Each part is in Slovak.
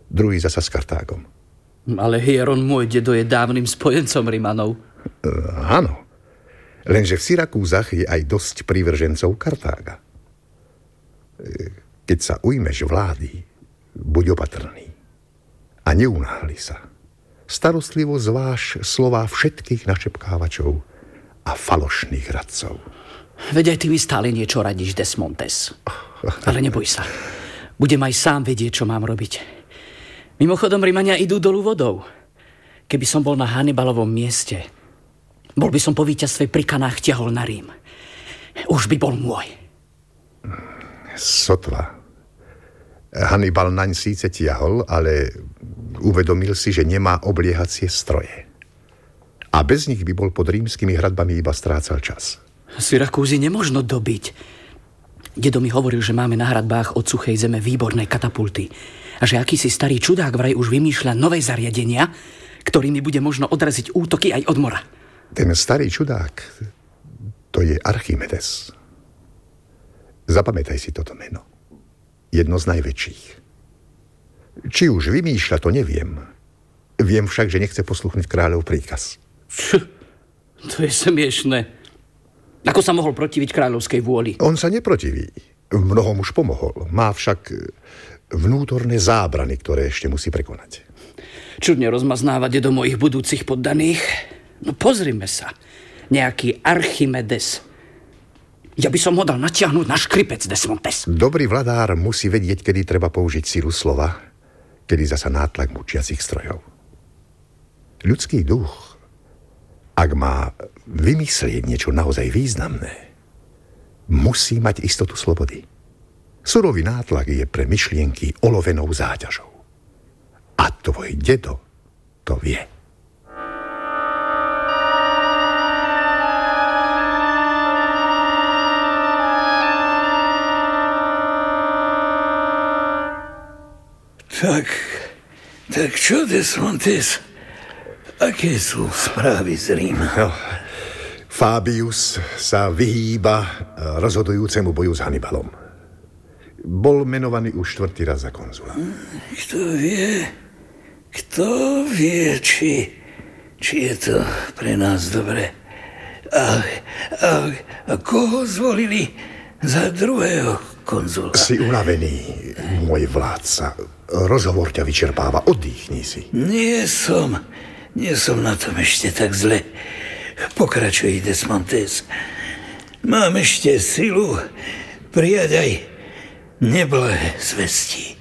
druhý zasa s Kartágom. Ale Hieron, môj dedo, je dávnym spojencom Rimanov. Áno, lenže v Syrakúzach je aj dosť prívržencov Kartága. Keď sa ujmeš vlády, buď opatrný a neunáhli sa. Starostlivo zváž slová všetkých našepkávačov a falošných radcov. Veď aj ty mi stále niečo radíš, Desmontes. Ale neboj sa. Budem aj sám vedieť, čo mám robiť. Mimochodom, Rimania idú dolu vodou. Keby som bol na Hannibalovom mieste, bol by som po víťazstve pri Kanách ťahol na Rím. Už by bol môj. Sotva. Hannibal naň síce tiahol, ale uvedomil si, že nemá obliehacie stroje. A bez nich by bol pod rímskymi hradbami iba strácal čas. Syrakúzy nemožno dobiť. Dedo mi hovoril, že máme na hradbách od suchej zeme výborné katapulty a že akýsi starý čudák vraj už vymýšľa nové zariadenia, ktorými bude možno odraziť útoky aj od mora. Ten starý čudák, to je Archimedes. Zapamätaj si toto meno. Jedno z najväčších. Či už vymýšľa, to neviem. Viem však, že nechce posluchnúť kráľov príkaz. To je smiešné. Ako sa mohol protiviť kráľovskej vôli? On sa neprotiví. V mnohom už pomohol. Má však vnútorné zábrany, ktoré ešte musí prekonať. Čudne rozmaznáva dedo mojich budúcich poddaných. No pozrime sa. Nejaký Archimedes. Ja by som ho dal natiahnuť na škripec, Desmontes. Dobrý vladár musí vedieť, kedy treba použiť silu slova, kedy zasa nátlak mučiacich strojov. Ľudský duch, ak má vymyslieť niečo naozaj významné, musí mať istotu slobody. Surový nátlak je pre myšlienky olovenou záťažou. A tvoj dedo to vie. Tak čo, Desmontes? Aké sú správy z Ríma? No, Fabius sa vyhýba rozhodujúcemu boju s Hannibalom. Bol menovaný už 4. raz za konzula. Kto vie, či je to pre nás dobre. A koho zvolili za druhého konzula? Si unavený, môj vládca. Rozhovor ťa vyčerpáva, oddychni si. Nie som na tom ešte tak zle. Pokračuj, Desmontes. Mám ešte silu prijať aj neblahé zvesti.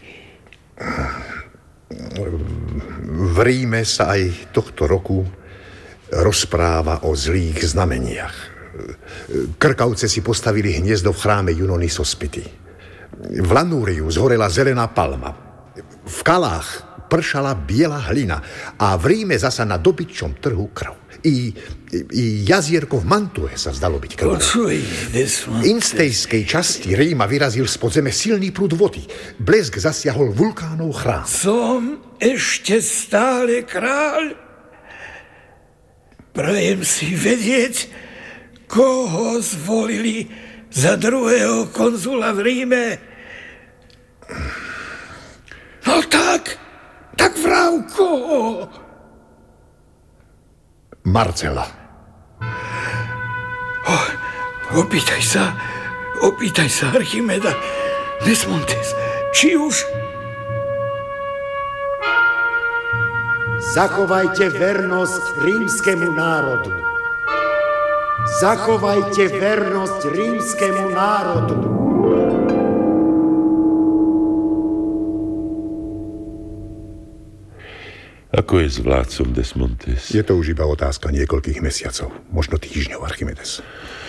V Ríme sa aj tohto roku rozpráva o zlých znameniach. Krkavce si postavili hniezdo v chráme Junony Sospity. V Lanúriu zhorela zelená palma. V Kalách pršala biela hlina a v Ríme zasa na dobytčom trhu krv. I jazierko v Mantue sa zdalo byť krv. V Instejskej časti Ríma vyrazil spod zeme silný prúd vody. Blesk zasiahol vulkánov chrám. Som ešte stále kráľ? Prajem si vedieť, koho zvolili za druhého konzula v Ríme. No tak vrav koho? Marcela. Opýtaj sa Archimeda. Desmontes, či už... Zachovajte vernosť rímskemu národu. Zachovajte vernosť rímskemu národu. Ako je s vládcom Desmontes? Je to už iba otázka niekoľkých mesiacov, možno týždňov, Archimedes.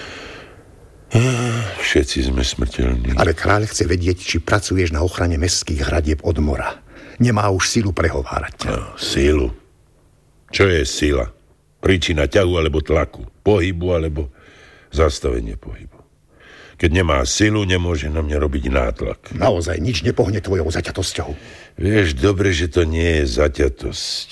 Všetci sme smrteľní. Ale kráľ chce vedieť, či pracuješ na ochrane mestských hradieb od mora. Nemá už silu prehovárať. Silu? Čo je sila? Príčina ťahu alebo tlaku? Pohybu alebo zastavenie pohybu? Keď nemá silu, nemôže na mňa robiť nátlak. Naozaj nič nepohne tvojou zaťatosťou. Vieš dobre, že to nie je zaťatosť.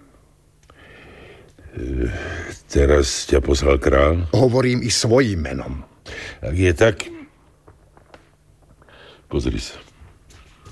Teraz ťa poslal kráľ? Hovorím i svojím menom. Ak je tak, pozri sa.